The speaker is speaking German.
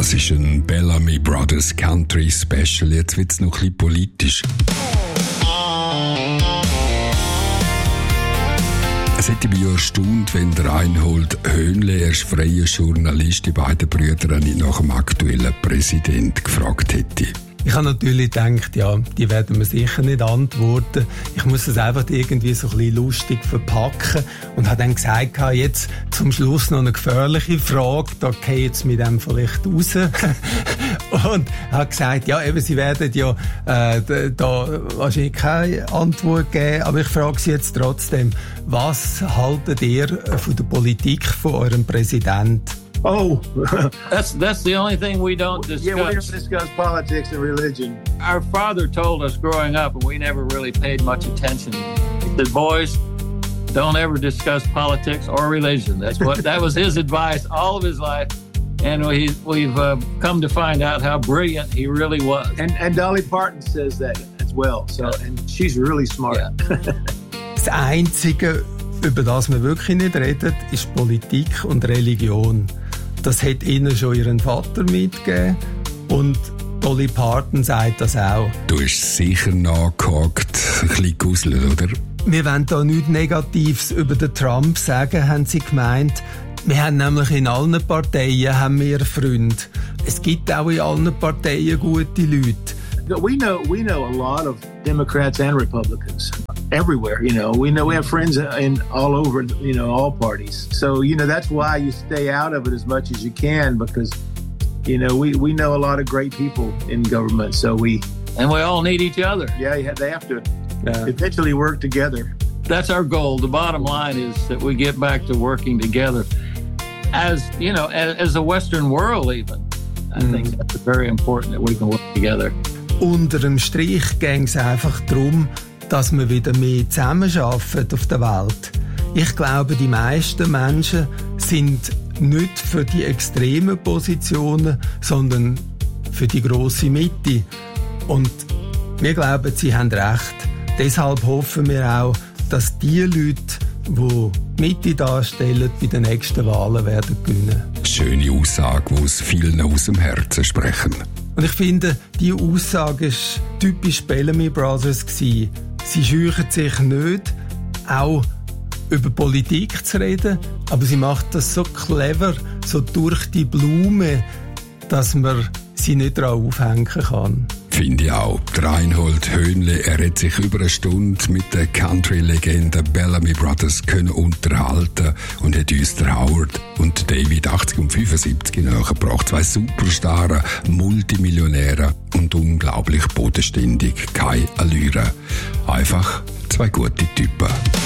Das ist ein Bellamy Brothers Country Special. Jetzt wird es noch ein bisschen politisch. Es hätte mich ja erstaunt, wenn der Reinhold Höhnle, er ist freier Journalist, die beiden Brüder nicht nach dem aktuellen Präsident gefragt hätte. Ich habe natürlich gedacht, ja, die werden mir sicher nicht antworten. Ich muss es einfach irgendwie so ein bisschen lustig verpacken und habe dann gesagt, jetzt zum Schluss noch eine gefährliche Frage, da gehe jetzt mit dem vielleicht raus. Und habe gesagt, ja, eben, sie werden ja da wahrscheinlich keine Antwort geben, aber ich frage Sie jetzt trotzdem, was haltet ihr von der Politik von eurem Präsidenten? Oh, that's the only thing we don't discuss. yeah, we don't discuss politics and religion. Our father told us growing up, and we never really paid much attention. He said, "Boys, don't ever discuss politics or religion." That was his advice all of his life, and we've come to find out how brilliant he really was. And Dolly Parton says that as well. So, and she's really smart. Yeah. Das Einzige, über das wir wirklich nicht reden, ist Politik und Religion. Das hat ihnen schon ihren Vater mitgegeben und Dolly Parton sagt das auch. Du hast sicher nachgehakt, ein bisschen gruselt, oder? Wir wollen da nichts Negatives über den Trump sagen, haben sie gemeint. Wir haben nämlich in allen Parteien haben wir Freunde. Es gibt auch in allen Parteien gute Leute. We know a lot of Democrats and Republicans everywhere. We have friends in all over, all parties. So, that's why you stay out of it as much as you can, because, we know a lot of great people in government. So And we all need each other. Yeah, they have to eventually work together. That's our goal. The bottom line is that we get back to working together as a Western world even. I think that's very important that we can work together. Unter dem Strich ging es einfach darum, dass wir wieder mehr zusammenarbeiten auf der Welt. Ich glaube, die meisten Menschen sind nicht für die extremen Positionen, sondern für die grosse Mitte. Und wir glauben, sie haben recht. Deshalb hoffen wir auch, dass die Leute, die Mitte darstellen, bei den nächsten Wahlen werden gewinnen. Schöne Aussage, die aus vielen aus dem Herzen sprechen. Und ich finde, diese Aussage war typisch Bellamy Brothers gewesen. Sie scheuen sich nicht, auch über Politik zu reden, aber sie macht das so clever, so durch die Blume, dass man sie nicht daran aufhängen kann. Finde ich auch. Der Reinhold Höhnle, er hat sich über eine Stunde mit der Country-Legende Bellamy Brothers können unterhalten und hat uns der Howard und David 80 und 75 nachgebracht. Zwei Superstars, Multimillionäre und unglaublich bodenständig. Keine Allüre. Einfach zwei gute Typen.